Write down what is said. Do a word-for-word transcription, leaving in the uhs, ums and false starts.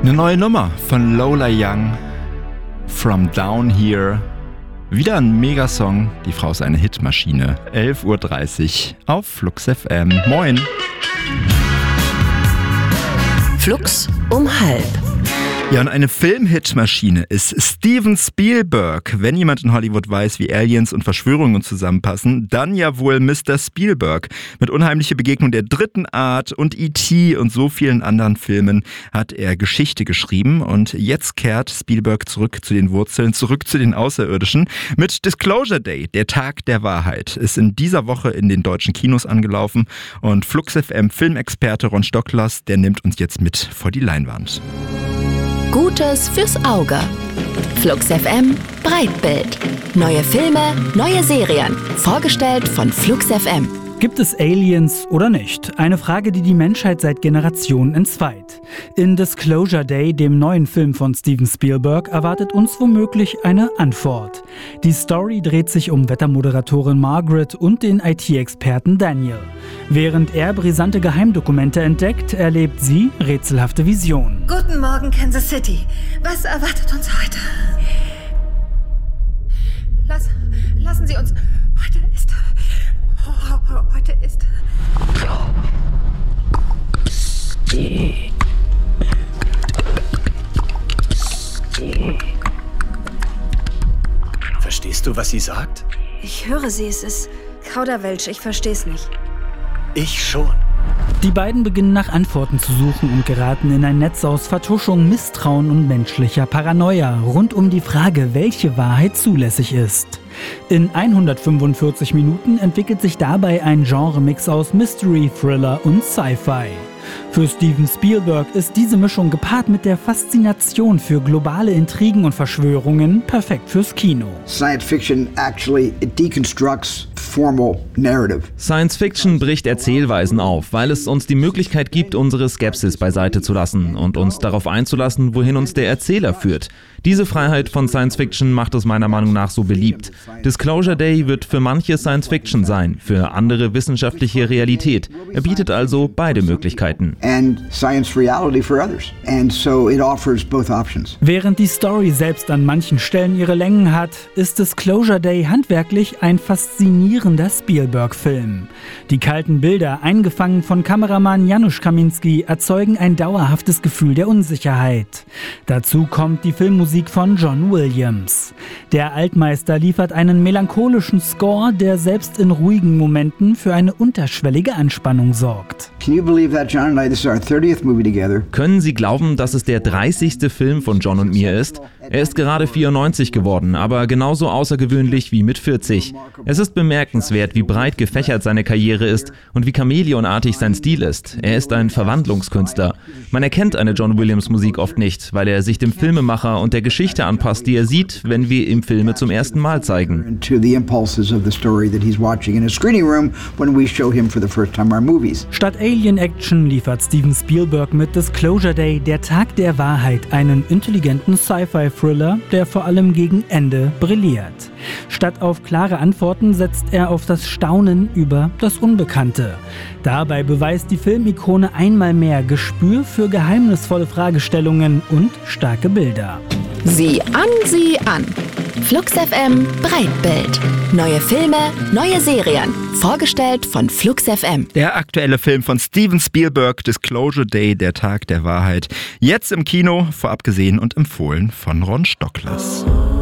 Eine neue Nummer von Lola Young, From Down Here. Wieder ein Megasong, die Frau ist eine Hitmaschine. elf Uhr dreißig auf Flux F M. Moin! Flux um halb. Ja, und eine Filmhitmaschine ist Steven Spielberg. Wenn jemand in Hollywood weiß, wie Aliens und Verschwörungen zusammenpassen, dann ja wohl Mister Spielberg. Mit Unheimliche Begegnung der dritten Art und E T und so vielen anderen Filmen hat er Geschichte geschrieben. Und jetzt kehrt Spielberg zurück zu den Wurzeln, zurück zu den Außerirdischen. Mit Disclosure Day, der Tag der Wahrheit, ist in dieser Woche in den deutschen Kinos angelaufen. Und Flux F M Filmexperte Ron Stocklers, der nimmt uns jetzt mit vor die Leinwand. Gutes fürs Auge. Flux F M Breitbild. Neue Filme, neue Serien. Vorgestellt von Flux F M. Gibt es Aliens oder nicht? Eine Frage, die die Menschheit seit Generationen entzweit. In Disclosure Day, dem neuen Film von Steven Spielberg, erwartet uns womöglich eine Antwort. Die Story dreht sich um Wettermoderatorin Margaret und den I T-Experten Daniel. Während er brisante Geheimdokumente entdeckt, erlebt sie rätselhafte Visionen. Guten Morgen, Kansas City. Was erwartet uns heute? Lass, lassen Sie uns... Heute ist... Heute ist... Verstehst du, was sie sagt? Ich höre sie, es ist Kauderwelsch, ich versteh's nicht. Ich schon. Die beiden beginnen nach Antworten zu suchen und geraten in ein Netz aus Vertuschung, Misstrauen und menschlicher Paranoia rund um die Frage, welche Wahrheit zulässig ist. In hundertfünfundvierzig Minuten entwickelt sich dabei ein Genremix aus Mystery, Thriller und Sci-Fi. Für Steven Spielberg ist diese Mischung gepaart mit der Faszination für globale Intrigen und Verschwörungen perfekt fürs Kino. Science fiction actually it deconstructs formal narrative. Science Fiction bricht Erzählweisen auf, weil es uns die Möglichkeit gibt, unsere Skepsis beiseite zu lassen und uns darauf einzulassen, wohin uns der Erzähler führt. Diese Freiheit von Science Fiction macht es meiner Meinung nach so beliebt. Disclosure Day wird für manche Science Fiction sein, für andere wissenschaftliche Realität. Er bietet also beide Möglichkeiten. And science reality for others. And so it offers both options. Während die Story selbst an manchen Stellen ihre Längen hat, ist Disclosure Day handwerklich ein faszinierender Spielberg-Film. Die kalten Bilder, eingefangen von Kameramann Janusz Kaminski, erzeugen ein dauerhaftes Gefühl der Unsicherheit. Dazu kommt die Filmmusik von John Williams. Der Altmeister liefert einen melancholischen Score, der selbst in ruhigen Momenten für eine unterschwellige Anspannung sorgt. Can you believe that, John and I, this is our thirtieth movie together? Können Sie glauben, dass es der dreißigste Film von John und mir ist? Er ist gerade vierundneunzig geworden, aber genauso außergewöhnlich wie mit vierzig. Es ist bemerkenswert, wie breit gefächert seine Karriere ist und wie chamäleonartig sein Stil ist. Er ist ein Verwandlungskünstler. Man erkennt eine John Williams Musik oft nicht, weil er sich dem Filmemacher und der Geschichte anpasst, die er sieht, wenn wir ihm Filme zum ersten Mal zeigen. Statt Alien-Action liefert Steven Spielberg mit Disclosure Day, der Tag der Wahrheit, einen intelligenten Sci-Fi-Thriller, der vor allem gegen Ende brilliert. Statt auf klare Antworten setzt er auf das Staunen über das Unbekannte. Dabei beweist die Filmikone einmal mehr Gespür für geheimnisvolle Fragestellungen und starke Bilder. Sieh an, sieh an. Flux F M Breitbild. Neue Filme, neue Serien. Vorgestellt von Flux F M. Der aktuelle Film von Steven Spielberg, Disclosure Day, der Tag der Wahrheit. Jetzt im Kino, vorab gesehen und empfohlen von Ron Stocklers.